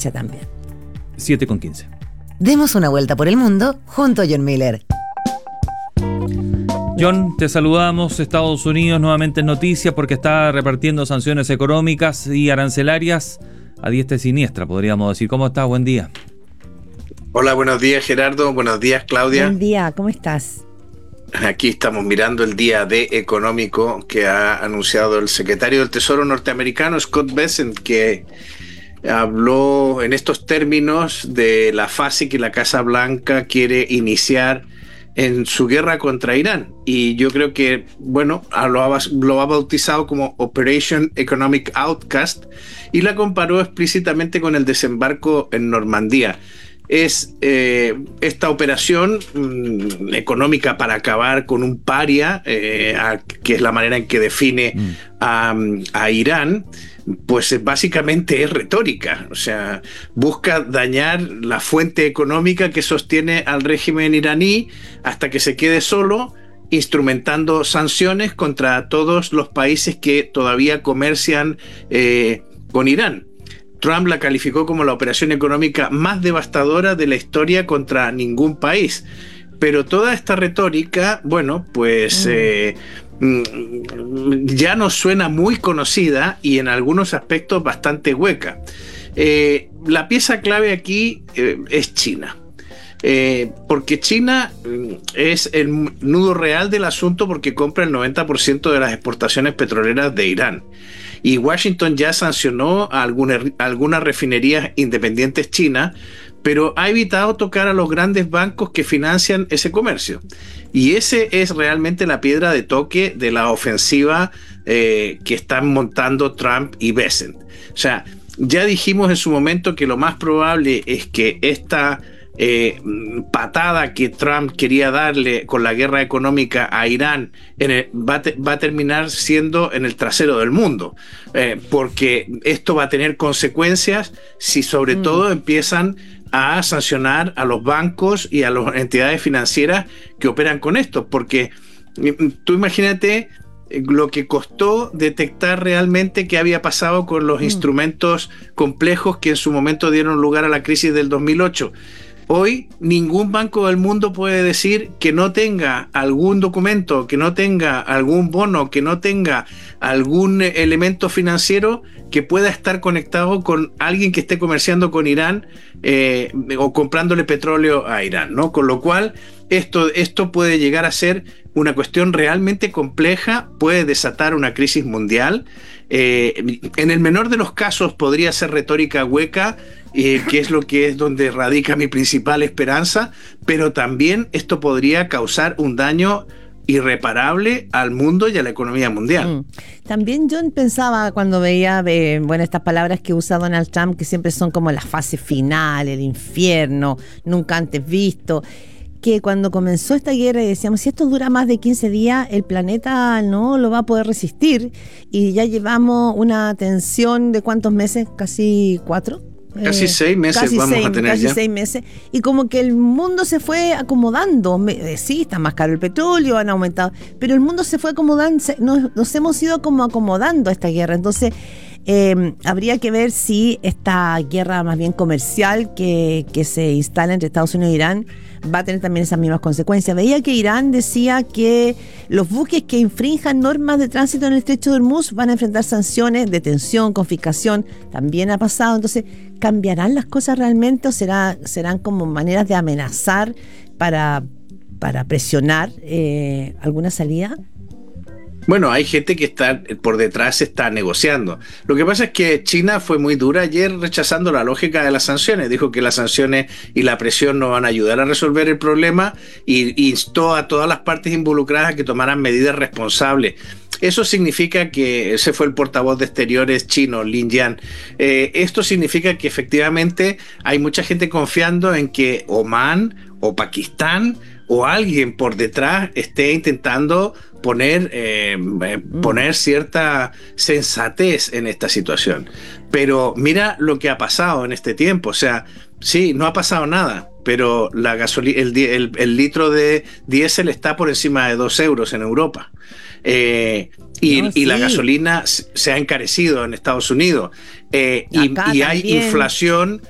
fecha también. 7:15. Demos una vuelta por el mundo junto a John Miller. John, te saludamos. Estados Unidos nuevamente en noticias porque está repartiendo sanciones económicas y arancelarias a diestra y siniestra, podríamos decir. ¿Cómo estás? Buen día. Hola, buenos días Gerardo, buenos días Claudia. Buen día, ¿cómo estás? Aquí estamos mirando el día D económico que ha anunciado el secretario del Tesoro norteamericano, Scott Bessent, que habló en estos términos de la fase que la Casa Blanca quiere iniciar en su guerra contra Irán. Y yo creo que, bueno, lo ha bautizado como Operation Economic Outcast y la comparó explícitamente con el desembarco en Normandía. Es esta operación económica para acabar con un paria, que es la manera en que define a Irán, pues básicamente es retórica. O sea, busca dañar la fuente económica que sostiene al régimen iraní hasta que se quede solo, instrumentando sanciones contra todos los países que todavía comercian con Irán. Trump la calificó como la operación económica más devastadora de la historia contra ningún país. Pero toda esta retórica, bueno, pues ya nos suena muy conocida y en algunos aspectos bastante hueca. La pieza clave aquí es China. Porque China es el nudo real del asunto porque compra el 90% de las exportaciones petroleras de Irán. Y Washington ya sancionó a algunas refinerías independientes chinas, pero ha evitado tocar a los grandes bancos que financian ese comercio. Y ese es realmente la piedra de toque de la ofensiva que están montando Trump y Bessent. O sea, ya dijimos en su momento que lo más probable es que esta patada que Trump quería darle con la guerra económica a Irán va a terminar siendo en el trasero del mundo, porque esto va a tener consecuencias si sobre todo empiezan a sancionar a los bancos y a las entidades financieras que operan con esto, porque tú imagínate lo que costó detectar realmente qué había pasado con los instrumentos complejos que en su momento dieron lugar a la crisis del 2008. Hoy ningún banco del mundo puede decir que no tenga algún documento, que no tenga algún bono, que no tenga algún elemento financiero que pueda estar conectado con alguien que esté comerciando con Irán o comprándole petróleo a Irán, ¿no? Con lo cual esto puede llegar a ser una cuestión realmente compleja, puede desatar una crisis mundial. En el menor de los casos podría ser retórica hueca, que es donde radica mi principal esperanza, pero también esto podría causar un daño irreparable al mundo y a la economía mundial. También yo pensaba cuando veía estas palabras que usa Donald Trump, que siempre son como la fase final, el infierno, nunca antes visto, que cuando comenzó esta guerra y decíamos, si esto dura más de 15 días, el planeta no lo va a poder resistir, y ya llevamos una tensión de ¿cuántos meses? Casi 4. Casi 6 meses vamos a tener ya. Casi 6 meses. Y como que el mundo se fue acomodando. Sí, está más caro el petróleo, han aumentado, pero el mundo se fue acomodando, nos hemos ido como acomodando a esta guerra. Entonces, habría que ver si esta guerra más bien comercial que se instala entre Estados Unidos e Irán va a tener también esas mismas consecuencias. Veía que Irán decía que los buques que infrinjan normas de tránsito en el estrecho de Hormuz van a enfrentar sanciones, detención, confiscación. También ha pasado. Entonces, ¿cambiarán las cosas realmente o serán como maneras de amenazar para presionar alguna salida? Bueno, hay gente que está por detrás, está negociando. Lo que pasa es que China fue muy dura ayer rechazando la lógica de las sanciones. Dijo que las sanciones y la presión no van a ayudar a resolver el problema y instó a todas las partes involucradas a que tomaran medidas responsables. Eso significa que, ese fue el portavoz de Exteriores chino, Lin Jian, esto significa que efectivamente hay mucha gente confiando en que Omán o Pakistán o alguien por detrás esté intentando poner cierta sensatez en esta situación. Pero mira lo que ha pasado en este tiempo. O sea, sí, no ha pasado nada, pero la gasolina, el litro de diésel está por encima de 2 euros en Europa. Y la gasolina se ha encarecido en Estados Unidos. Y hay inflación